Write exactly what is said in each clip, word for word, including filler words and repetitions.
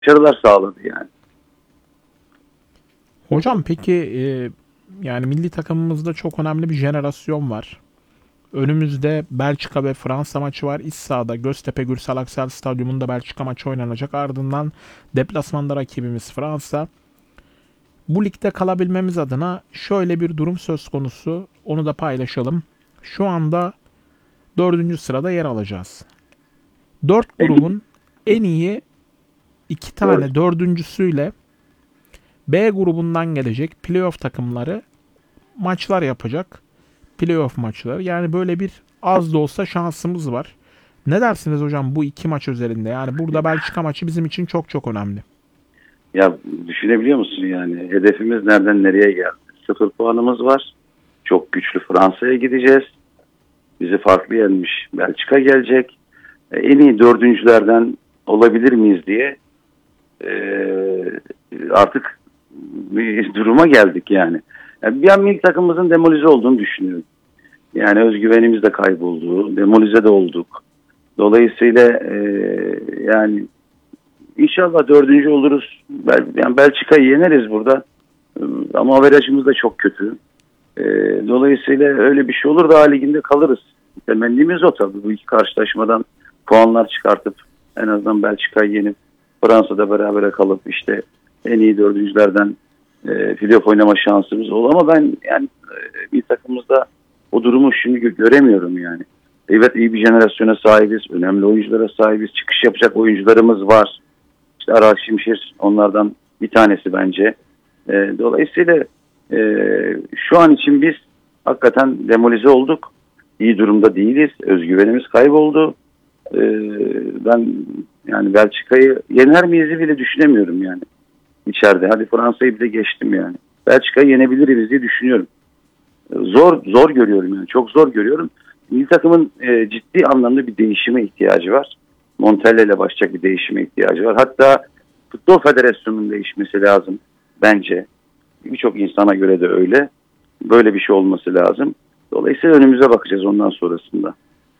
başarılar sağladı yani. Hocam peki e, yani milli takımımızda çok önemli bir jenerasyon var. Önümüzde Belçika ve Fransa maçı var. İç sahada Göztepe Gürsel Aksel Stadyumunda Belçika maçı oynanacak. Ardından deplasmanda rakibimiz Fransa. Bu ligde kalabilmemiz adına şöyle bir durum söz konusu. Onu da paylaşalım. Şu anda dördüncü sırada yer alacağız. Dört grubun en iyi iki Doğru. tane dördüncüsüyle B grubundan gelecek playoff takımları maçlar yapacak. Playoff maçları. Yani böyle bir az da olsa şansımız var. Ne dersiniz hocam bu iki maç özelinde? Yani burada Belçika maçı bizim için çok çok önemli. Ya düşünebiliyor musun yani hedefimiz nereden nereye geldi? Sıfır puanımız var. Çok güçlü Fransa'ya gideceğiz. Bizi farklı yenmiş Belçika gelecek. E, en iyi dördüncülerden olabilir miyiz diye e, artık bir duruma geldik yani. yani. Bir an milli takımımızın demolize olduğunu düşünüyorum. Yani özgüvenimiz de kayboldu. Demolize de olduk. Dolayısıyla e, yani İnşallah dördüncü oluruz. Bel, yani Belçika'yı yeneriz burada. Ama averajımız da çok kötü. E, dolayısıyla öyle bir şey olur da A Ligi'nde kalırız. Temennimiz o tabii. Bu iki karşılaşmadan puanlar çıkartıp en azından Belçika'yı yenip Fransa'da berabere kalıp işte en iyi dördüncülerden e, playoff oynama şansımız olur. Ama ben yani e, bir takımımızda o durumu şimdi gö- göremiyorum yani. Evet iyi bir jenerasyona sahibiz. Önemli oyunculara sahibiz. Çıkış yapacak oyuncularımız var. İşte Aral Şimşir onlardan bir tanesi bence. E, dolayısıyla e, şu an için biz hakikaten demolize olduk. İyi durumda değiliz. Özgüvenimiz kayboldu. E, ben yani Belçika'yı yener miyiz bile düşünemiyorum yani. İçeride. Hadi Fransa'yı bile geçtim yani. Belçika'yı yenebiliriz diye düşünüyorum. Zor zor görüyorum yani. Çok zor görüyorum. Milli takımın e, ciddi anlamda bir değişime ihtiyacı var. Montella ile başlayacak bir değişime ihtiyacı var. Hatta Futbol Federasyonu'nun değişmesi lazım bence. Birçok insana göre de öyle. Böyle bir şey olması lazım. Dolayısıyla önümüze bakacağız ondan sonrasında.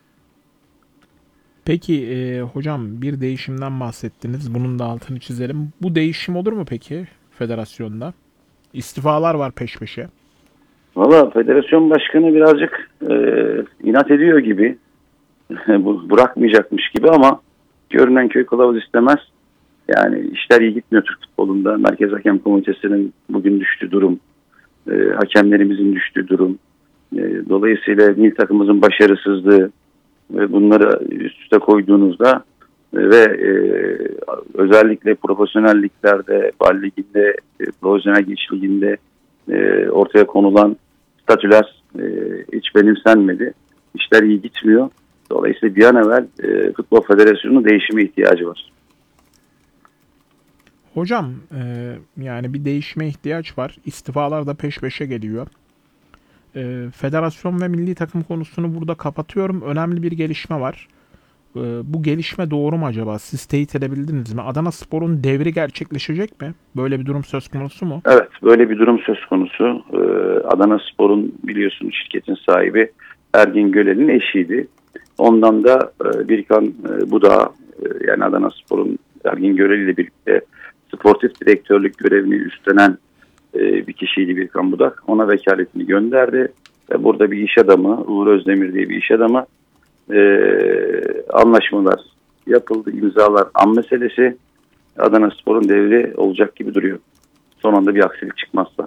Peki e, hocam bir değişimden bahsettiniz. Bunun da altını çizelim. Bu değişim olur mu peki federasyonda? İstifalar var peş peşe. Valla federasyon başkanı birazcık e, inat ediyor gibi. Bu bırakmayacakmış gibi ama görünen köy kılavuz istemez. Yani işler iyi gitmiyor Türk futbolunda. Merkez Hakem Komitesi'nin bugün düştüğü durum, e, hakemlerimizin düştüğü durum, e, dolayısıyla milli takımımızın başarısızlığı ve bunları üst üste koyduğunuzda e, ve e, özellikle profesyonel liglerde, Bal Ligi'nde, e, Profesyonel Geçiş Ligi'nde e, ortaya konulan statüler e, hiç benimsenmedi. İşler iyi gitmiyor. Dolayısıyla bir an evvel e, Futbol Federasyonu'nun değişime ihtiyacı var. Hocam e, yani bir değişime ihtiyaç var. İstifalar da peş peşe geliyor. E, federasyon ve milli takım konusunu burada kapatıyorum. Önemli bir gelişme var. E, bu gelişme doğru mu acaba? Siz teyit edebildiniz mi? Adanaspor'un devri gerçekleşecek mi? Böyle bir durum söz konusu mu? Evet, böyle bir durum söz konusu. Ee, Adanaspor'un biliyorsunuz şirketin sahibi Ergin Gölel'in eşiydi. Ondan da e, Birkan e, Budak'a e, yani Adanaspor'un Ergin Gölel ile birlikte sportif direktörlük görevini üstlenen e, bir kişiydi Birkan Budak. Ona vekaletini gönderdi. Ve burada bir iş adamı, Uğur Özdemir diye bir iş adamı e, anlaşmalar yapıldı, imzalar an meselesi. Adanaspor'un devri olacak gibi duruyor. Son anda bir aksilik çıkmazsa.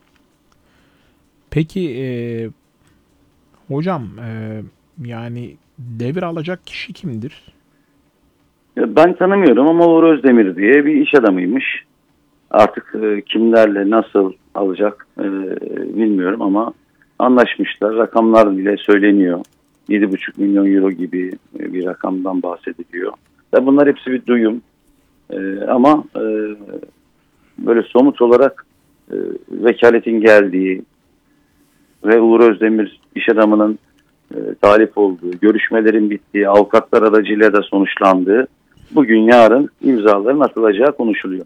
Peki e, hocam e, yani devir alacak kişi kimdir? Ben tanımıyorum ama Uğur Özdemir diye bir iş adamıymış. Artık e, kimlerle nasıl alacak e, bilmiyorum ama anlaşmışlar. Rakamlar bile söyleniyor. yedi buçuk milyon euro gibi e, bir rakamdan bahsediliyor. Ve bunlar hepsi bir duyum. E, ama e, böyle somut olarak e, vekaletin geldiği ve Uğur Özdemir iş adamının e, talip olduğu, görüşmelerin bittiği, avukatlar aracıyla da sonuçlandığı, bugün yarın imzaların atılacağı konuşuluyor.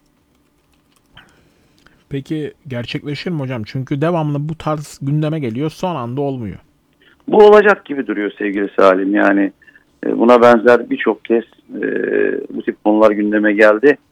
Peki gerçekleşir mi hocam? Çünkü devamlı bu tarz gündeme geliyor, son anda olmuyor. Bu olacak gibi duruyor sevgili Salim. Yani e, buna benzer birçok kez e, bu tip konular gündeme geldi.